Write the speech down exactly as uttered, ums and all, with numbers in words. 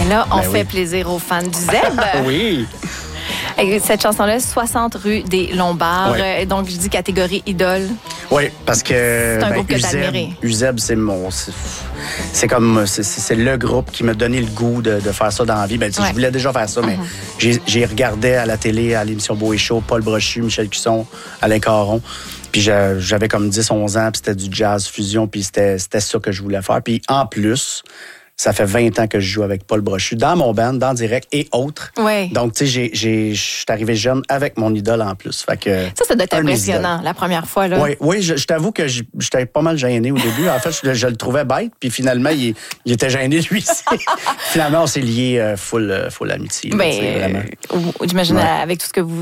Et là, on Ben fait oui. plaisir aux fans du Zeb. Oui. Et cette chanson-là, soixante rue des Lombards. Ouais. Euh, Donc, je dis catégorie idole. Oui, parce que C'est un ben, groupe que t'as Uzeb, admiré. Uzeb, c'est mon, c'est, c'est comme, c'est, c'est le groupe qui m'a donné le goût de, de faire ça dans la vie. Ben, tu sais, Ouais. je voulais déjà faire ça, mais Uh-huh. j'ai, j'ai regardé à la télé, à l'émission Beau et Chaud, Paul Brochu, Michel Cusson, Alain Caron. Puis j'a- j'avais comme dix, onze ans, puis c'était du jazz fusion, puis c'était, c'était ça que je voulais faire. Puis en plus, ça fait vingt ans que je joue avec Paul Brochu dans mon band, dans Direct et autres. Ouais. Donc, tu sais, j'ai, j'ai, je suis arrivé jeune avec mon idole en plus. Fait que, Ça, ça doit être un de mes impressionnant, la première fois. Là. Oui, oui, je, je t'avoue que j- j'étais pas mal gêné au début. En fait, je, je le trouvais bête, puis finalement, il, il était gêné lui aussi. Finalement, on s'est liés euh, full, euh, full amitié. là, Ben, tu sais, vraiment. euh, j'imagine Ouais. avec tout ce que vous